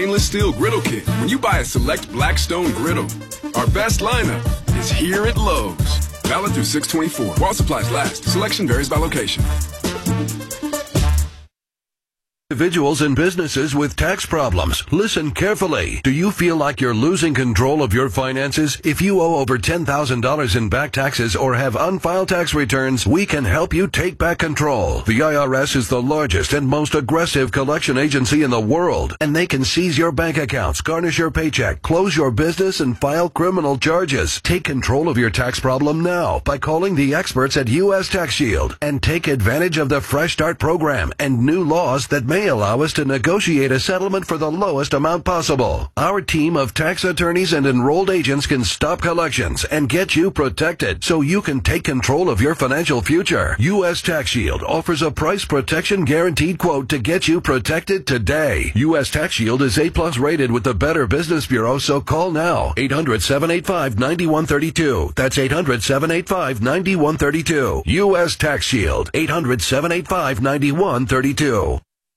Stainless steel griddle kit when you buy a select Blackstone griddle. Our best lineup is here at Lowe's. Valid through 6/24. While supplies last. Selection varies by location. Individuals and businesses with tax problems, listen carefully. Do you feel like you're losing control of your finances? If you owe over $10,000 in back taxes or have unfiled tax returns, we can help you take back control. The IRS is the largest and most aggressive collection agency in the world, and they can seize your bank accounts, garnish your paycheck, close your business, and file criminal charges. Take control of your tax problem now by calling the experts at U.S. Tax Shield and take advantage of the Fresh Start program and new laws that may allow us to negotiate a settlement for the lowest amount possible. Our team of tax attorneys and enrolled agents can stop collections and get you protected so you can take control of your financial future. U.S. Tax Shield offers a price protection guaranteed quote to get you protected today. U.S. Tax Shield is A+ rated with the Better Business Bureau, so call now. 800-785-9132. That's 800-785-9132. U.S. Tax Shield. 800-785-9132.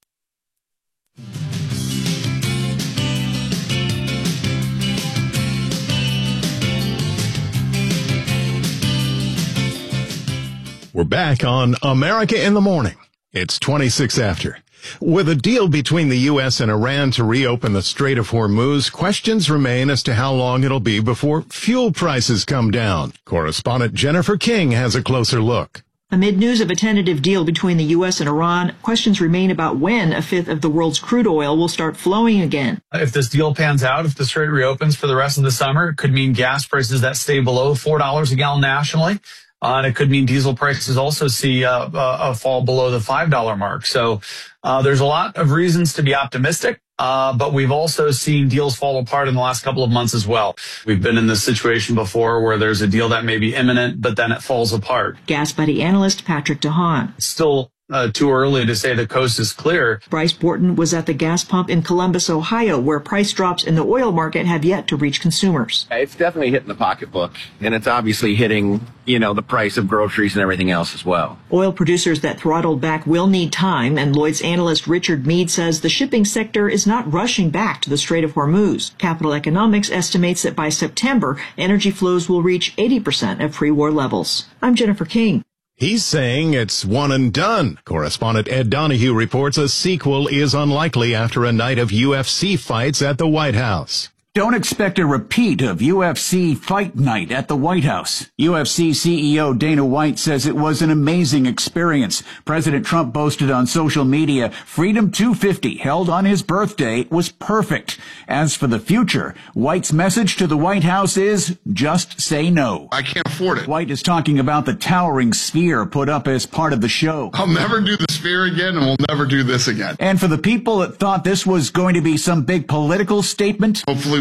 We're back on America in the Morning. It's 26 after. With a deal between the U.S. and Iran to reopen the Strait of Hormuz, questions remain as to how long it'll be before fuel prices come down. Correspondent Jennifer King has a closer look. Amid news of a tentative deal between the U.S. and Iran, questions remain about when a fifth of the world's crude oil will start flowing again. If this deal pans out, if the strait reopens for the rest of the summer, it could mean gas prices that stay below $4 a gallon nationally. And it could mean diesel prices also see a fall below the $5 mark. So there's a lot of reasons to be optimistic. But we've also seen deals fall apart in the last couple of months as well. We've been in this situation before where there's a deal that may be imminent, but then it falls apart. Gas Buddy analyst Patrick DeHaan. It's still too early to say the coast is clear. Bryce Borton was at the gas pump in Columbus, Ohio, where price drops in the oil market have yet to reach consumers. It's definitely hitting the pocketbook, and it's obviously hitting, the price of groceries and everything else as well. Oil producers that throttled back will need time, and Lloyd's analyst Richard Mead says the shipping sector is not rushing back to the Strait of Hormuz. Capital Economics estimates that by September, energy flows will reach 80% of pre-war levels. I'm Jennifer King. He's saying it's one and done. Correspondent Ed Donahue reports a sequel is unlikely after a night of UFC fights at the White House. Don't expect a repeat of UFC Fight Night at the White House. UFC CEO Dana White says it was an amazing experience. President Trump boasted on social media, Freedom 250, held on his birthday, was perfect. As for the future, White's message to the White House is, just say no. I can't afford it. White is talking about the towering sphere put up as part of the show. I'll never do the sphere again, and we'll never do this again. And for the people that thought this was going to be some big political statement, hopefully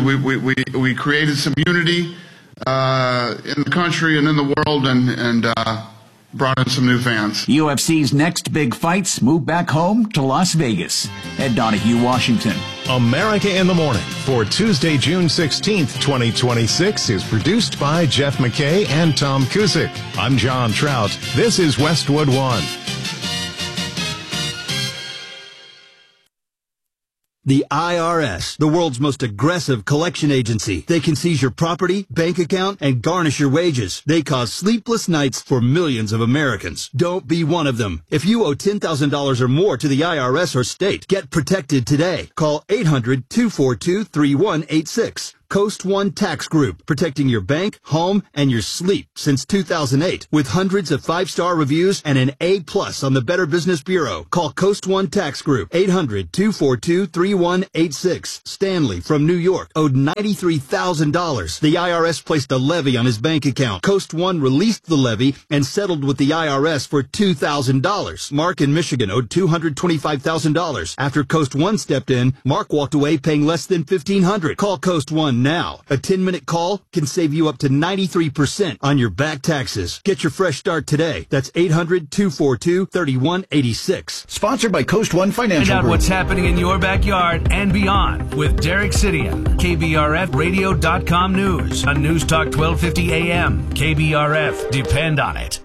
we created some unity in the country and in the world, and brought in some new fans. UFC's next big fights move back home to Las Vegas. Ed Donahue, Washington. America in the Morning for Tuesday, June 16th, 2026 is produced by Jeff McKay and Tom Kusick. I'm John Trout. This is Westwood One. The IRS, the world's most aggressive collection agency. They can seize your property, bank account, and garnish your wages. They cause sleepless nights for millions of Americans. Don't be one of them. If you owe $10,000 or more to the IRS or state, get protected today. Call 800-242-3186. Coast One Tax Group, protecting your bank, home, and your sleep since 2008. With hundreds of 5-star reviews and an A+ on the Better Business Bureau. Call Coast One Tax Group, 800-242-3186. Stanley from New York owed $93,000. The IRS placed a levy on his bank account. Coast One released the levy and settled with the IRS for $2,000. Mark in Michigan owed $225,000. After Coast One stepped in, Mark walked away paying less than $1,500. Call Coast One now. A 10-minute call can save you up to 93% on your back taxes. Get your fresh start today. That's 800-242-3186. Sponsored by Coast One Financial Group. Find out what's happening in your backyard and beyond with Derek Sidian. KBRFradio.com News. On News Talk 1250 AM. KBRF. Depend on it.